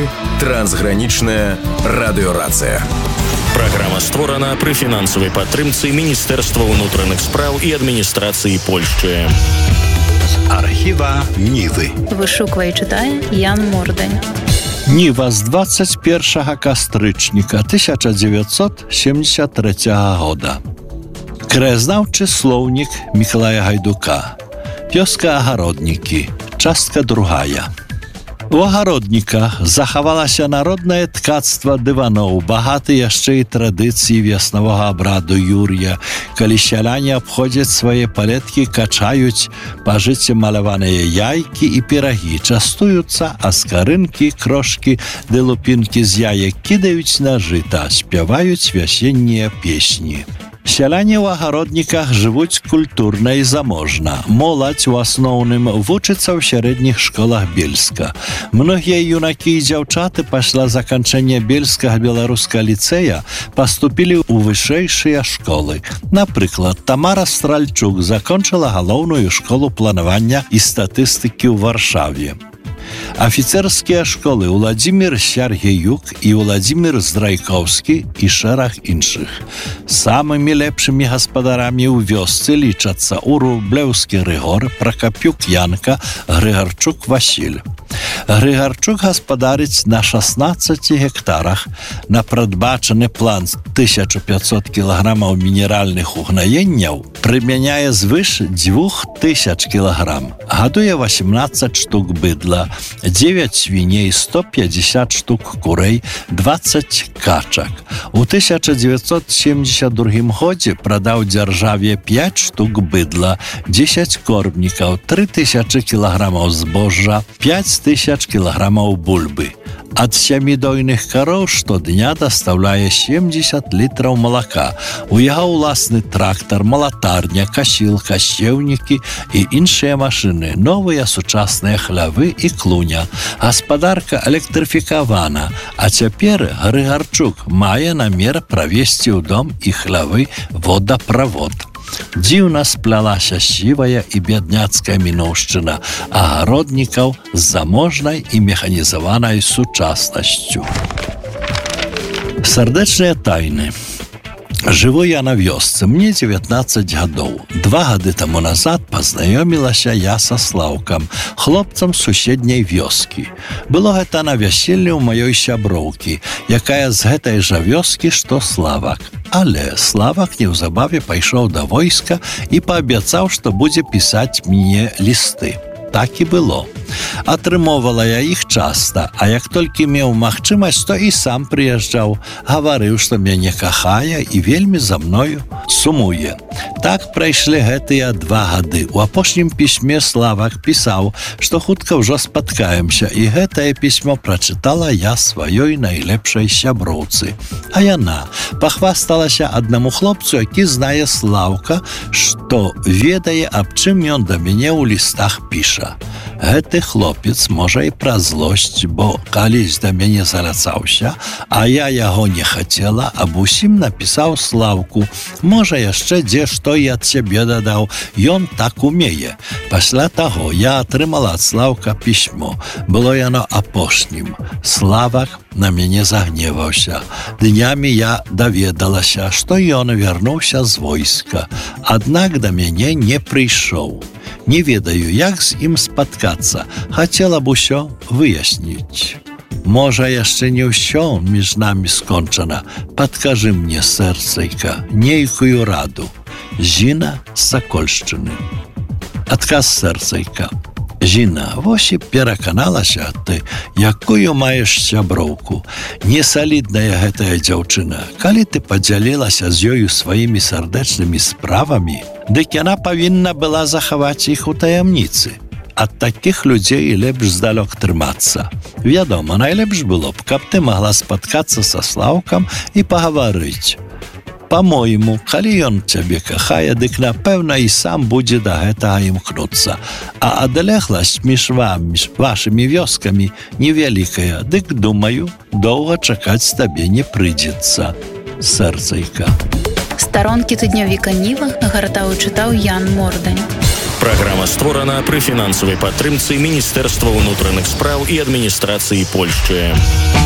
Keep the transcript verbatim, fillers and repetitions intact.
эфіры трансгранічная радыёрацыя. Праграма створана пры фінансавай падтрымцы Міністэрства ўнутраных спраў і адміністрацыі Польшчы. З архіва Нівы. Вышуквае і чытае Ян Мордань. Ніва з двадцять першага кастрычніка тысяча дзевяцьсот семьдесят трэцяга года. Краязнаўчы слоўнік Мікалая Гайдука. Вёска Агароднікі. Частка другая. У агародніках захавалася народнае ткацтва дываноў, багаты яшчэ і традыцыі веснавога абраду Юр'я, калі сяляне абходзяць свае палеткі, качаюць па жыце маляваныя яйкі і пірагі, частуюцца, а скарынкі, крошкі ды лупінкі з яек кідаюць на жыта, спяваюць вясеннія песні. Сяляне ў агародніках жывуць культурна і заможна. Моладзь у асноўным вучыцца ў сярэдніх школах Бельска. Многія юнакі і дзяўчаты пасля заканчэння Бельскага беларускага ліцэя паступілі ў вышэйшыя школы. Напрыклад, Тамара Стральчук закончыла галоўную школу планавання і статыстыкі ў Варшаве. Афіцэрскія школы Уладзімір Сяргеюк і Уладзімір Здрайкоўскі і шэраг іншых. Самымі лепшымі гаспадарамі ў вёсцы лічацца Урублеўскі Рыгор, Пракапюк Янка, Грыгарчук Васіль. Грыгарчук гаспадарыць на шаснаццаці гектарах. На прадбачаны план тысяча пятьсот кілаграмаў мінеральных угнаенняў прымяняе звыш дзвюх тысяч кілаграм. Гадуе васемнаццаць штук быдла, дзевяць свіней, сто пятьдесят штук курэй, двадцать качак. У тысяча дзевяцьсот семьдесят другім годзе прадаў дзяржаве пять штук быдла, дзесяць кормнікаў, тры тысячы кілаграмаў збожжа, пять тысяч кілаграмаў бульбы. Ад сямі дойных кароў штодня дастаўляе семьдесят літраў малака. У яго ўласны трактар, малатарня, касілка, сеўнікі і іншыя машыны, новыя сучасныя хлявы і клуня. Гаспадарка электрыфікавана, а цяпер Грыгарчук мае намер правесці ў дом і хлявы водаправод. Дзіўна сплялася сівая і бядняцкая міноўшчына агароднікаў з заможнай і механізаванай сучаснасцю. Сардэчныя тайны. Жыву я на вёсцы, мне дзевятнаццаць гадоў. Два гады таму назад пазнаёмілася я са Слаўкам, хлопцам з суседняй вёскі. Было гэта на вяселле ў маёй сяброўкі, якая з гэтай жа вёскі, што Славак. Але Славак неўзабаве пайшоў да войска і паабяцаў, што будзе пісаць мне лісты. Так і было. Атрымоўвала я іх часта, а як толькі меў магчымасць, то і сам прыязджаў, гаварыў, што мяне кахае і вельмі за мною сумуе. Так прайшлі гэтыя два гады. У апошнім пісьме Славак пісаў, што хутка ўжо спаткаемся, і гэтае пісьмо прачытала я сваёй найлепшай сяброўцы. А яна пахвасталася аднаму хлопцу, які знае Слаўка, што ведае, аб чым ён да мяне ў лістах піша. Гэты хлопец, можа і пра злосць, бо калісь да мяне залацаўся, а я яго не хацела, аб усім напісаў Слаўку. Можа, яшчэ дзе што і ад сябе дадаў. Ён так умее. Пасля таго я атрымала ад Слаўка пісьмо. Было яно апошнім. Славак на мяне загневаўся. Днямі я даведалася, што ён вярнуўся з войска. Аднак да мяне не прыйшоў. Не ведаю, як з ім спаткацца. Хацела б усё выясніць. Можа, яшчэ не ўсё між намі скончана. Падкажы мне, сэрцайка, нейкую раду. Зіна з Сакольшчыны. Адказ сэрцайка. Зіна, вось і пераканалася ты, якую маеш сяброўку. Несалідная гэтая дзяўчына. Калі ты падзялілася з ёю сваімі сардэчнымі справамі, дык яна павінна была захаваць іх у таямніцы. Ад такіх людзей лепш здалёк трымацца. Вядома, найлепш было б, каб ты магла спаткацца са Слаўкам і пагаварыць. Па-мойму, калі ён цябе кахае, дык, напэўна, і сам будзе да гэтага імкнуцца. А адлегласць між вамі, між вашымі вёскамі невялікая, дык, думаю, доўга чакаць табе не прыйдзецца. Сэрцайка. Старонкі тыднёвіка Ніва гартаў і чытаў Ян Мордань. Праграма створана пры фінансавай падтрымцы Міністэрства ўнутраных спраў і адміністрацыі Польшчы.